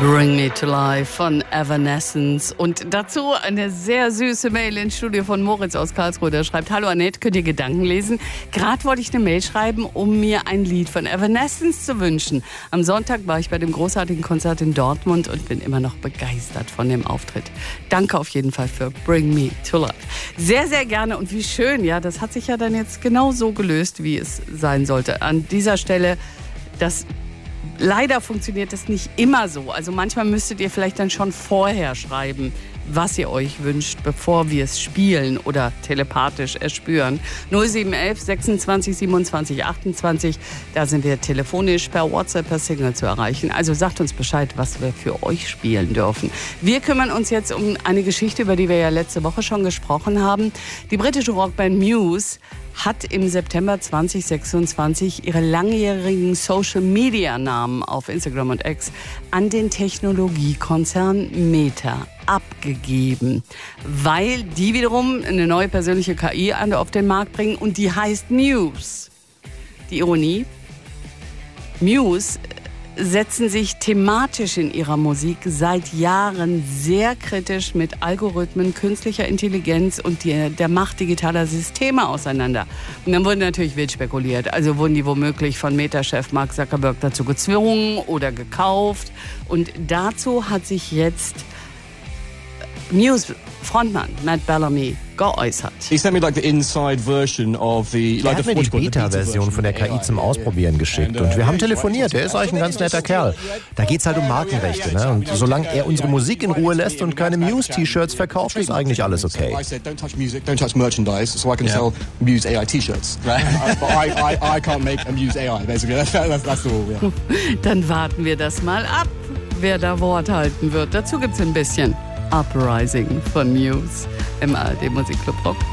Bring Me to Life von Evanescence. Und dazu eine sehr süße Mail ins Studio von Moritz aus Karlsruhe. Der schreibt: Hallo Annette, könnt ihr Gedanken lesen? Gerade wollte ich eine Mail schreiben, um mir ein Lied von Evanescence zu wünschen. Am Sonntag war ich bei dem großartigen Konzert in Dortmund und bin immer noch begeistert von dem Auftritt. Danke auf jeden Fall für Bring Me to Life. Sehr, sehr gerne und wie schön, ja, das hat sich ja dann jetzt genau so gelöst, wie es sein sollte. An dieser Stelle, leider funktioniert das nicht immer so. Also manchmal müsstet ihr vielleicht dann schon vorher schreiben, was ihr euch wünscht, bevor wir es spielen oder telepathisch erspüren. 0711 26 27 28, da sind wir telefonisch, per WhatsApp, per Signal zu erreichen. Also sagt uns Bescheid, was wir für euch spielen dürfen. Wir kümmern uns jetzt um eine Geschichte, über die wir ja letzte Woche schon gesprochen haben. Die britische Rockband Muse hat im September 2026 ihre langjährigen Social-Media-Namen auf Instagram und X an den Technologiekonzern Meta abgegeben, weil die wiederum eine neue persönliche KI auf den Markt bringen und die heißt Muse. Die Ironie: Muse setzen sich thematisch in ihrer Musik seit Jahren sehr kritisch mit Algorithmen, künstlicher Intelligenz und der Macht digitaler Systeme auseinander. Und dann wurde natürlich wild spekuliert. Also wurden die womöglich von Meta-Chef Mark Zuckerberg dazu gezwungen oder gekauft. Und dazu hat sich jetzt Muse-Frontmann Matt Bellamy geäußert. Er hat mir die Beta-Version von der KI zum Ausprobieren geschickt und wir haben telefoniert. Er ist eigentlich ein ganz netter Kerl. Da geht's halt um Markenrechte, ne? Und solange er unsere Musik in Ruhe lässt und keine Muse-T-Shirts verkauft, ist eigentlich alles okay. Don't touch music, don't touch merchandise, so I can sell Muse AI T-shirts. Right. But I can't make a Muse AI, basically. That's the rule, yeah. Dann warten wir das mal ab, wer da Wort halten wird. Dazu gibt's ein bisschen Uprising von Muse im ARD Musikclub Rock.